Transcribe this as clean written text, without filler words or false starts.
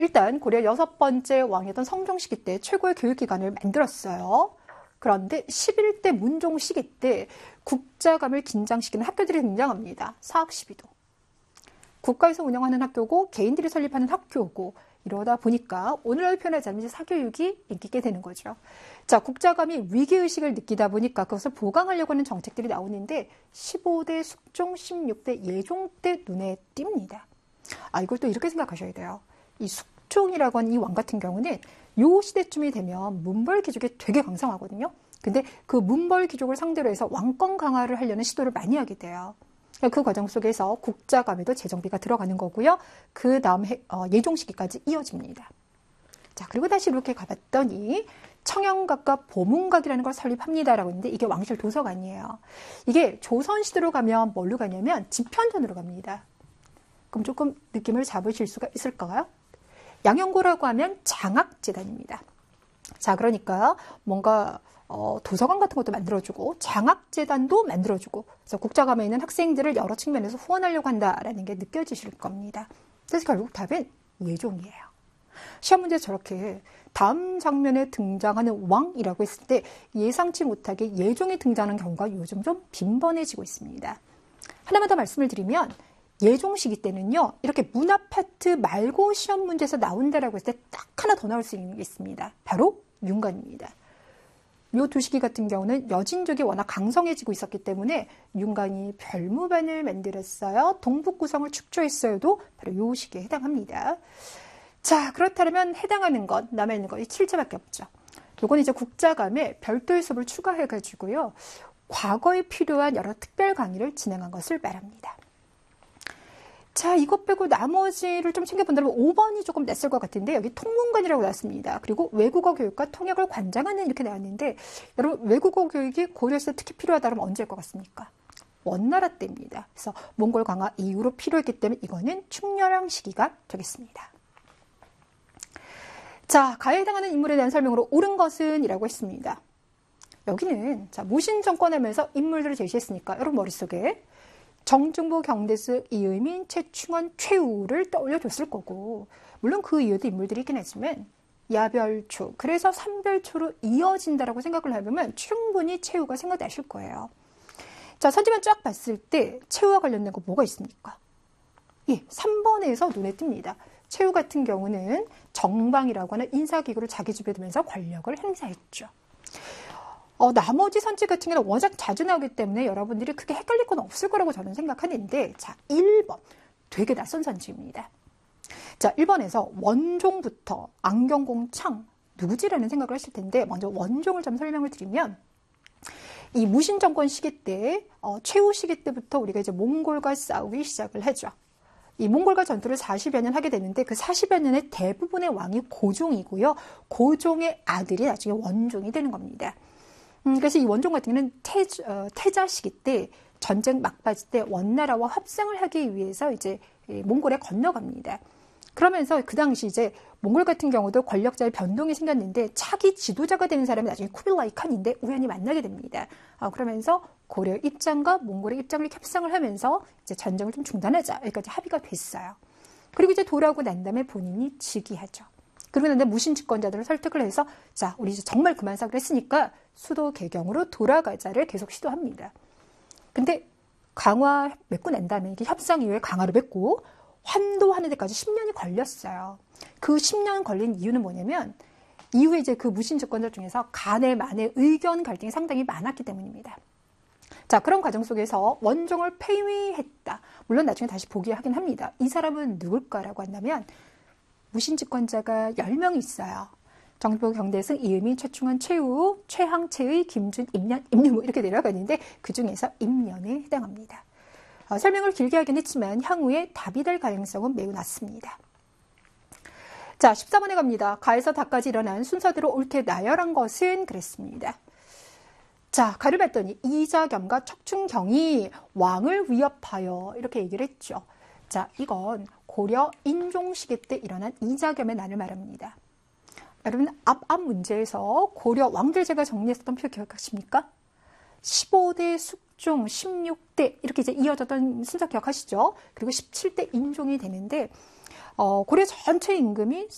일단 고려 6번째 왕이었던 성종 시기 때 최고의 교육기관을 만들었어요. 그런데 11대 문종 시기 때 국자감을 긴장시키는 학교들이 등장합니다. 사학시비도. 국가에서 운영하는 학교고 개인들이 설립하는 학교고 이러다 보니까 오늘날 표현하자면 사교육이 인기게 되는 거죠. 자, 국자감이 위기의식을 느끼다 보니까 그것을 보강하려고 하는 정책들이 나오는데 15대 숙종, 16대 예종 때 눈에 띕니다. 이걸 또 이렇게 생각하셔야 돼요. 이 숙종이라고 하는 이 왕 같은 경우는 요 시대쯤이 되면 문벌 귀족이 되게 강성하거든요. 근데 그 문벌 귀족을 상대로 해서 왕권 강화를 하려는 시도를 많이 하게 돼요. 그 과정 속에서 국자감에도 재정비가 들어가는 거고요. 그 다음 예종 시기까지 이어집니다. 자, 그리고 다시 이렇게 가봤더니 청영각과 보문각이라는 걸 설립합니다라고 했는데 이게 왕실 도서관이에요. 이게 조선시대로 가면 뭘로 가냐면 집현전으로 갑니다. 그럼 조금 느낌을 잡으실 수가 있을까요? 양형고라고 하면 장학재단입니다. 자, 그러니까 뭔가 도서관 같은 것도 만들어주고 장학재단도 만들어주고 그래서 국자감에 있는 학생들을 여러 측면에서 후원하려고 한다라는 게 느껴지실 겁니다. 그래서 결국 답은 예종이에요. 시험 문제에서 저렇게 다음 장면에 등장하는 왕이라고 했을 때 예상치 못하게 예종이 등장하는 경우가 요즘 좀 빈번해지고 있습니다. 하나만 더 말씀을 드리면 예종 시기 때는요, 이렇게 문화 파트 말고 시험 문제에서 나온다라고 했을 때 딱 하나 더 나올 수 있는 게 있습니다. 바로 윤관입니다. 요 두 시기 같은 경우는 여진족이 워낙 강성해지고 있었기 때문에 윤관이 별무반을 만들었어요. 동북 구성을 축조했어요도 바로 요 시기에 해당합니다. 자, 그렇다면 해당하는 것, 남아있는 것, 이 7자밖에 없죠. 요건 이제 국자감에 별도의 수업을 추가해가지고요, 과거에 필요한 여러 특별 강의를 진행한 것을 말합니다. 자, 이것 빼고 나머지를 좀 챙겨본다면 5번이 조금 냈을 것 같은데 여기 통문관이라고 나왔습니다. 그리고 외국어 교육과 통역을 관장하는 이렇게 나왔는데 여러분 외국어 교육이 고려에서 특히 필요하다 그러면 언제일 것 같습니까? 원나라 때입니다. 그래서 몽골 강화 이후로 필요했기 때문에 이거는 충렬왕 시기가 되겠습니다. 자, 가에 해당하는 인물에 대한 설명으로 옳은 것은 이라고 했습니다. 여기는 자, 무신 정권하면서 인물들을 제시했으니까 여러분 머릿속에 정중부, 경대수, 이의민, 최충원, 최우를 떠올려줬을 거고 물론 그 이후에도 인물들이 있긴 하지만 야별초, 그래서 삼별초로 이어진다라고 생각을 해보면 충분히 최우가 생각나실 거예요. 자, 선지만 쫙 봤을 때 최우와 관련된 거 뭐가 있습니까? 예, 3번에서 눈에 띕니다. 최우 같은 경우는 정방이라고 하는 인사기구를 자기 집에 두면서 권력을 행사했죠. 나머지 선지 같은 경우는 워낙 자주 나오기 때문에 여러분들이 크게 헷갈릴 건 없을 거라고 저는 생각하는데 자, 1번 되게 낯선 선지입니다. 자, 1번에서 원종부터 안경공창 누구지라는 생각을 하실 텐데 먼저 원종을 좀 설명을 드리면 이 무신정권 시기 때 최후 시기 때부터 우리가 이제 몽골과 싸우기 시작을 하죠. 이 몽골과 전투를 40여 년 하게 되는데 그 40여 년의 대부분의 왕이 고종이고요. 고종의 아들이 나중에 원종이 되는 겁니다. 그래서 이 원종 같은 경우는 태자 시기 때 전쟁 막바지 때 원나라와 협상을 하기 위해서 이제 몽골에 건너갑니다. 그러면서 그 당시 이제 몽골 같은 경우도 권력자의 변동이 생겼는데 차기 지도자가 되는 사람이 나중에 쿠빌라이 칸인데 우연히 만나게 됩니다. 그러면서 고려 입장과 몽골의 입장을 협상을 하면서 이제 전쟁을 좀 중단하자 여기까지 합의가 됐어요. 그리고 이제 돌아오고 난 다음에 본인이 즉위하죠. 그러고 난 다음에 무신 집권자들을 설득을 해서 자, 우리 이제 정말 그만 싸기로 했으니까 수도 개경으로 돌아가자를 계속 시도합니다. 근데 강화 맺고 난 다음에 이게 협상 이후에 강화를 맺고 환도하는 데까지 10년이 걸렸어요. 그 10년 걸린 이유는 뭐냐면 이후에 이제 그 무신 집권자 중에서 간에 만에 의견 갈등이 상당히 많았기 때문입니다. 자, 그런 과정 속에서 원종을 폐위했다. 물론 나중에 다시 복위하긴 합니다. 이 사람은 누굴까라고 한다면 무신 집권자가 10명이 있어요. 정부, 경대승, 이의민, 최충원, 최우, 최항, 최의, 김준, 임년, 임유무 이렇게 내려가는데 그 중에서 임년에 해당합니다. 설명을 길게 하긴 했지만 향후에 답이 될 가능성은 매우 낮습니다. 자, 14번에 갑니다. 가에서 다까지 일어난 순서대로 옳게 나열한 것은 그랬습니다. 자, 가를 봤더니 이자겸과 척춘경이 왕을 위협하여 이렇게 얘기를 했죠. 자, 이건 고려 인종 시기 때 일어난 이자겸의 난을 말합니다. 여러분 앞 문제에서 고려 왕들 제가 정리했었던 표 기억하십니까? 15대 숙종, 16대 이렇게 이제 이어졌던 순서 기억하시죠? 그리고 17대 인종이 되는데 고려 전체 임금이